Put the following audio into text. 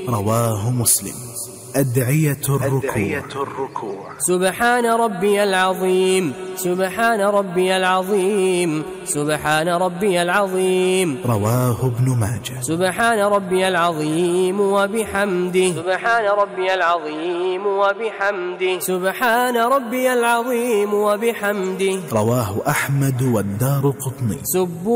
رواه مسلم. أدعية الركوع. سبحان ربي العظيم، سبحان ربي العظيم، سبحان ربي العظيم. رواه ابن ماجه. سبحان ربي العظيم وبحمده، سبحان ربي العظيم وبحمده، سبحان ربي العظيم وبحمده. رواه أحمد والدارقطني.